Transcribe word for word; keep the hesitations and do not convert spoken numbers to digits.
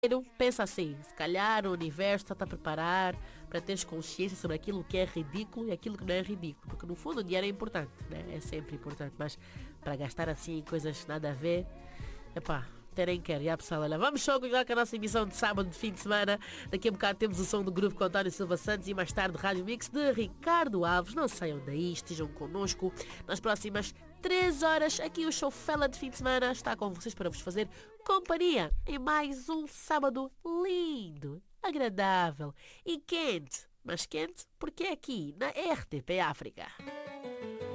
pensa assim, se calhar o universo está-te a preparar para teres consciência sobre aquilo que é ridículo e aquilo que não é ridículo. Porque no fundo o dinheiro é importante, né? É sempre importante, mas para gastar assim em coisas nada a ver, epá, terem quer. E a pessoal, olha, vamos só continuar com a nossa emissão de sábado de fim de semana. Daqui a bocado temos o som do grupo com António Silva Santos e mais tarde Rádio Mix de Ricardo Alves. Não saiam daí, estejam connosco nas próximas três horas. Aqui o show Fela de fim de semana está com vocês para vos fazer companhia em mais um sábado lindo, agradável e quente. Mas quente porque é aqui na R T P África.